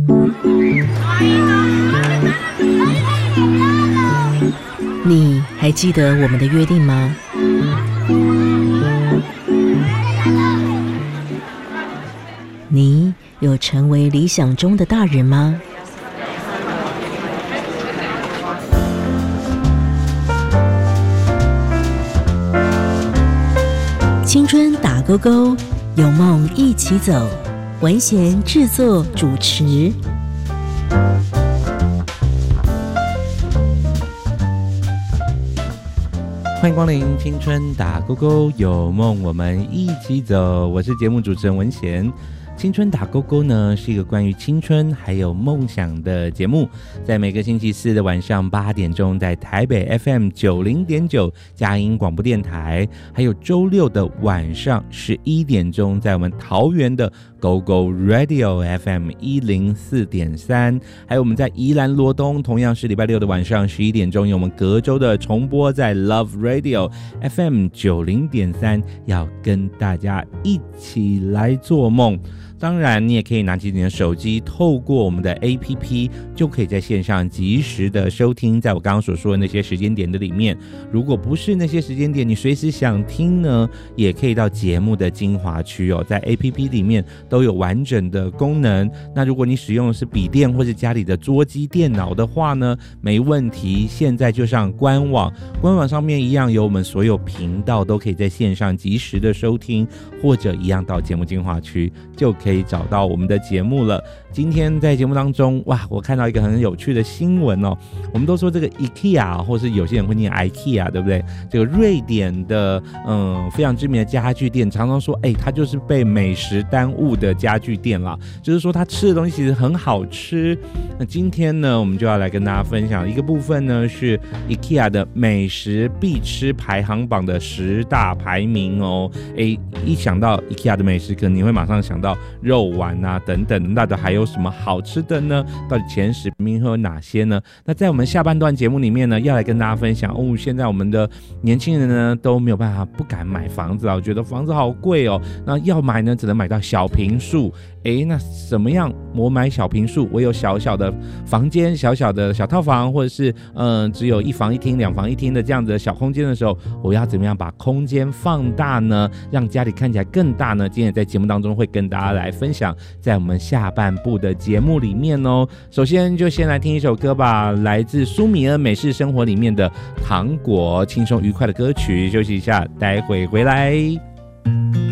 你还记得我们的约定吗？你有成为理想中的大人吗？青春打勾勾，有梦一起走。文贤制作主持。 欢迎光临青春打勾勾，有梦我们一起走。我是节目主持人文贤。青春打勾勾呢是一个关于青春还有梦想的节目，在每个星期四的晚上8点钟，在台北 FM90.9 佳音广播电台，还有周六的晚上11点钟，在我们桃园的 GoGo Radio FM104.3，还有我们在宜兰罗东，同样是礼拜六的晚上11点钟，有我们隔周的重播在 Love Radio FM90.3，要跟大家一起来做梦。当然你也可以拿起你的手机，透过我们的 APP 就可以在线上及时的收听在我刚刚所说的那些时间点的里面。如果不是那些时间点你随时想听呢，也可以到节目的精华区哦，在 APP 里面都有完整的功能。那如果你使用的是笔电或是家里的桌机电脑的话呢，没问题，现在就上官网上面一样有我们所有频道都可以在线上及时的收听，或者一样到节目精华区就可以找到我们的节目了。今天在节目当中，哇，我看到一个很有趣的新闻哦。我们都说这个 IKEA， 或是有些人会念 IKEA， 对不对？这个瑞典的非常知名的家具店，常常说，它就是被美食耽误的家具店啦。就是说，他吃的东西其实很好吃。那今天呢，我们就要来跟大家分享一个部分呢，是 IKEA 的美食必吃排行榜的10大排名哦。一想到 IKEA 的美食，可能你会马上想到肉丸啊等等，那还有什么好吃的呢？到底前10名会有哪些呢？那在我们下半段节目里面呢，要来跟大家分享现在我们的年轻人呢都没有办法，不敢买房子啊，我觉得房子好贵哦。那要买呢，只能买到小坪数。那怎么样我买小坪数？我有小小的房间，小小的小套房，或者是只有1房1厅2房1厅的这样子的小空间的时候，我要怎么样把空间放大呢？让家里看起来更大呢？今天在节目当中会跟大家来分享，在我们下半部的节目里面哦。首先就先来听一首歌吧，来自苏米尔美式生活里面的糖果，轻松愉快的歌曲。休息一下，待会回来。